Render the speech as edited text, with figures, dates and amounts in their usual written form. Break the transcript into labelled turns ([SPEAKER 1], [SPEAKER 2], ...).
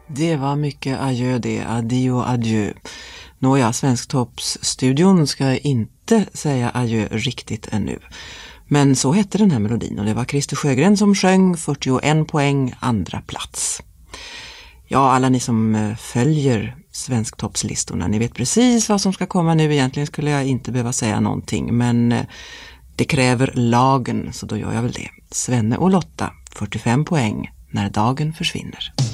[SPEAKER 1] Det var mycket adjö det, addio adjö. Nåja, Svensktoppsstudion ska inte säga adjö riktigt ännu. Men så hette den här melodin och det var Christer Sjögren som sjöng, 41 poäng, andra plats. Ja, alla ni som följer Svensktoppslistorna, ni vet precis vad som ska komma nu. Egentligen skulle jag inte behöva säga någonting, men det kräver lagen, så då gör jag väl det. Svenne och Lotta, 45 poäng, när dagen försvinner.